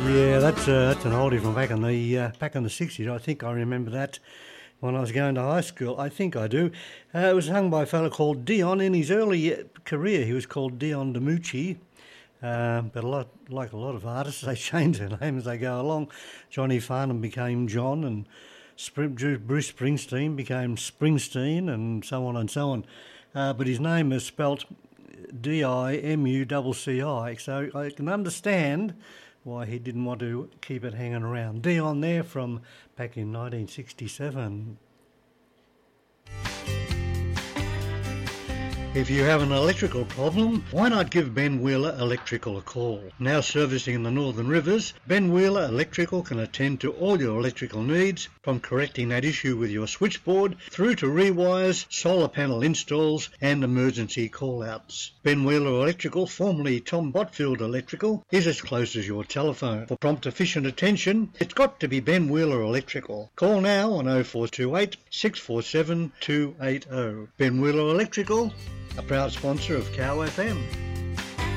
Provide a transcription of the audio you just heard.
Yeah, that's an oldie from back in the 60s. I think I remember that when I was going to high school. I think I do. It was sung by a fellow called Dion. In his early career, he was called Dion DiMucci. But like a lot of artists, they change their name as they go along. Johnny Farnham became John, and Bruce Springsteen became Springsteen, and so on and so on. But his name is spelt Dimucci, so I can understand why he didn't want to keep it hanging around. Dion there from back in 1967. If you have an electrical problem, why not give Ben Wheeler Electrical a call? Now servicing in the Northern Rivers, Ben Wheeler Electrical can attend to all your electrical needs, from correcting that issue with your switchboard through to rewires, solar panel installs and emergency call-outs. Ben Wheeler Electrical, formerly Tom Botfield Electrical, is as close as your telephone. For prompt efficient attention, it's got to be Ben Wheeler Electrical. Call now on 0428 647 280. Ben Wheeler Electrical, a proud sponsor of Cow FM.